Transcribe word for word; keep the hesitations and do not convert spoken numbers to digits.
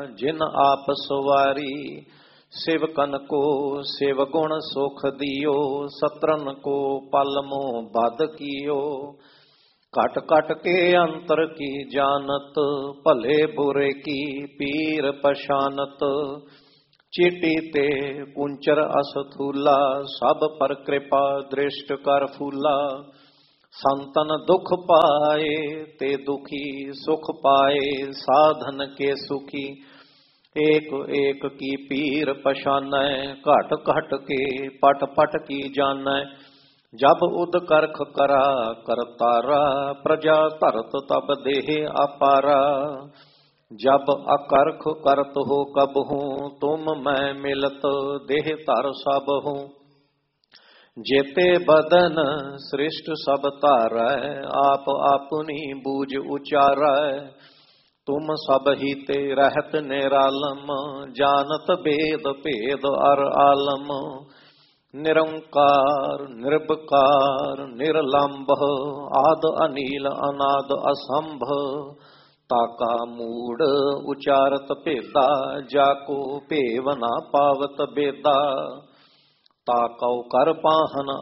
जिन आप सवारी सेवकन को सेव गुण सुख दियो सत्रन को पलमो बद कियो कट कट के अंतर की जानत भले बुरे की पीर पशानत चीटी ते कुंचर असथूला सब पर कृपा दृष्ट कर फूला संतन दुख पाए ते दुखी सुख पाए साधन के सुखी एक एक की पीर पशानै घट घट के पट पट की जानै जब उद करख करा करतारा प्रजा धरत तब देह अपारा जब अकरख करत हो कब हूँ तुम मैं मिलत देह तर सब हूँ जेते बदन श्रेष्ठ सब तारै आप अपनी बूझ उचारै तुम सब ही ते रहत निरालम जानत भेद भेद अर आलम निरंकार निर्विकार निर्लंब आद अनील अनाद असंभ ताका मूड उचारत भेदा जाको भेव ना पावत बेदा ताकौ कर पाहन